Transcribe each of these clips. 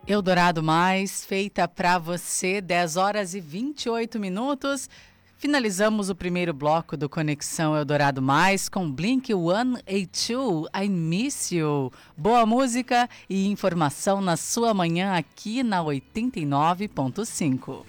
Eldorado Mais, feita para você, 10 horas e 28 minutos. Finalizamos o primeiro bloco do Conexão Eldorado Mais com Blink-182, I Miss You. Boa música e informação na sua manhã aqui na 89.5.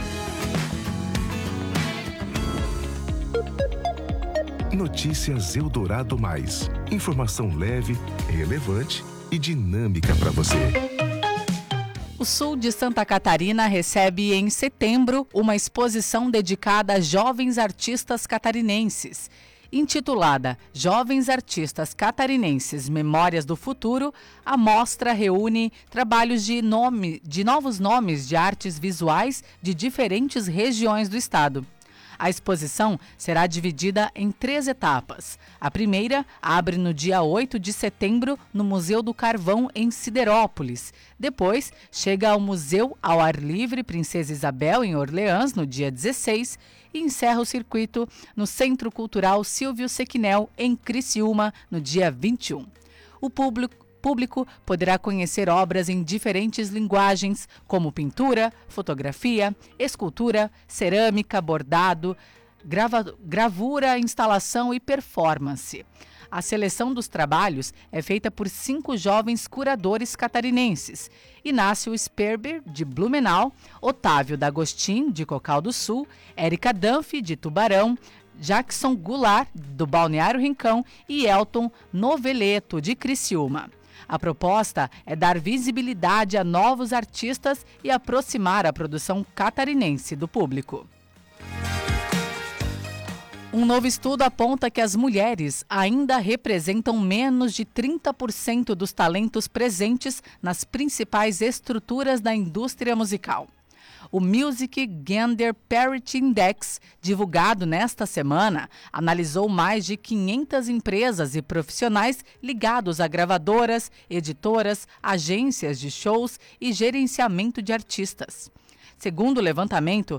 Notícias Eldorado Mais. Informação leve, relevante e dinâmica para você. O sul de Santa Catarina recebe em setembro uma exposição dedicada a jovens artistas catarinenses. Intitulada Jovens Artistas Catarinenses Memórias do Futuro, a mostra reúne trabalhos de novos nomes de artes visuais de diferentes regiões do estado. A exposição será dividida em 3 etapas. A primeira abre no dia 8 de setembro no Museu do Carvão, em Siderópolis. Depois, chega ao Museu ao Ar Livre Princesa Isabel, em Orleans, no dia 16, e encerra o circuito no Centro Cultural Silvio Sequinel, em Criciúma, no dia 21. O público poderá conhecer obras em diferentes linguagens, como pintura, fotografia, escultura, cerâmica, bordado, gravura, instalação e performance. A seleção dos trabalhos é feita por 5 jovens curadores catarinenses: Inácio Sperber, de Blumenau, Otávio D'Agostin, de Cocal do Sul, Érica Danfi, de Tubarão, Jackson Goulart, do Balneário Rincão, e Elton Noveleto, de Criciúma. A proposta é dar visibilidade a novos artistas e aproximar a produção catarinense do público. Um novo estudo aponta que as mulheres ainda representam menos de 30% dos talentos presentes nas principais estruturas da indústria musical. O Music Gender Parity Index, divulgado nesta semana, analisou mais de 500 empresas e profissionais ligados a gravadoras, editoras, agências de shows e gerenciamento de artistas. Segundo o levantamento,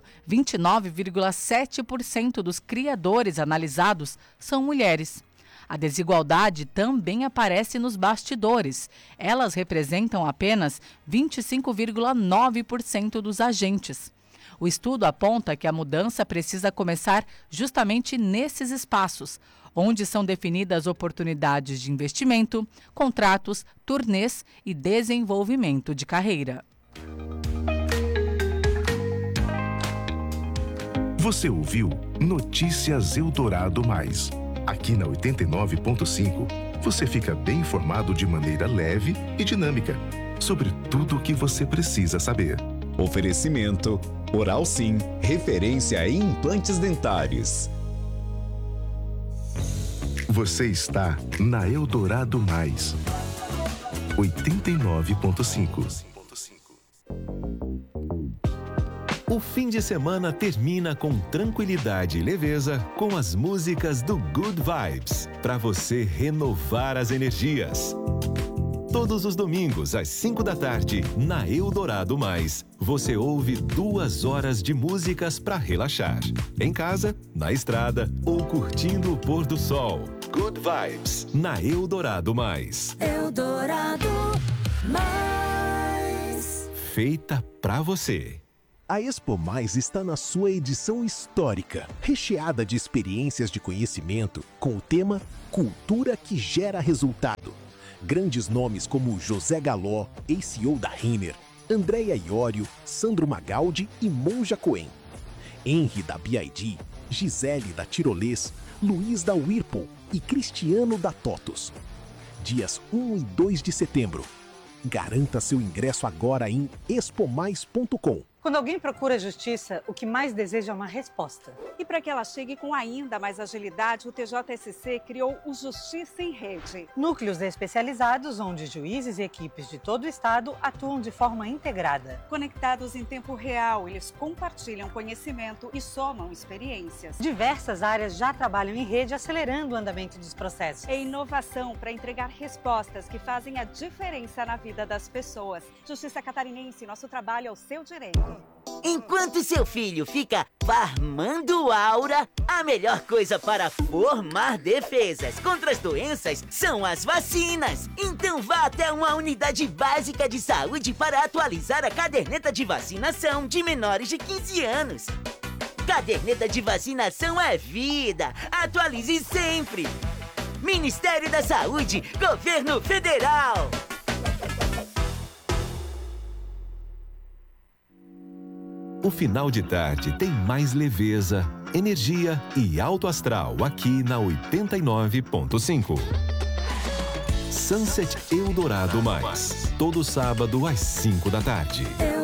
29,7% dos criadores analisados são mulheres. A desigualdade também aparece nos bastidores. Elas representam apenas 25,9% dos agentes. O estudo aponta que a mudança precisa começar justamente nesses espaços, onde são definidas oportunidades de investimento, contratos, turnês e desenvolvimento de carreira. Você ouviu Notícias Eldorado Mais. Aqui na 89.5, você fica bem informado de maneira leve e dinâmica sobre tudo o que você precisa saber. Oferecimento Oral Sim, referência em implantes dentários. Você está na Eldorado Mais 89.5. O fim de semana termina com tranquilidade e leveza com as músicas do Good Vibes, para você renovar as energias. Todos os domingos, às 5 da tarde, na Eldorado Mais, você ouve 2 horas de músicas para relaxar. Em casa, na estrada ou curtindo o pôr do sol. Good Vibes, na Eldorado Mais. Eldorado Mais. Feita pra você. A Expo Mais está na sua edição histórica, recheada de experiências de conhecimento com o tema Cultura que Gera Resultado. Grandes nomes como José Galó, ex-CEO da Renner, Andréa Iorio, Sandro Magaldi e Monja Coen. Henry da BID, Gisele da Tirolês, Luiz da Whirlpool e Cristiano da TOTUS. Dias 1 e 2 de setembro. Garanta seu ingresso agora em expomais.com. Quando alguém procura justiça, o que mais deseja é uma resposta. E para que ela chegue com ainda mais agilidade, o TJSC criou o Justiça em Rede. Núcleos especializados onde juízes e equipes de todo o estado atuam de forma integrada. Conectados em tempo real, eles compartilham conhecimento e somam experiências. Diversas áreas já trabalham em rede, acelerando o andamento dos processos. É inovação para entregar respostas que fazem a diferença na vida das pessoas. Justiça Catarinense, nosso trabalho é o seu direito. Enquanto seu filho fica farmando aura, a melhor coisa para formar defesas contra as doenças são as vacinas. Então vá até uma unidade básica de saúde para atualizar a caderneta de vacinação de menores de 15 anos. Caderneta de vacinação é vida. Atualize sempre. Ministério da Saúde, Governo Federal. O final de tarde tem mais leveza, energia e alto astral aqui na 89.5. Sunset Eldorado Mais, todo sábado às 5 da tarde.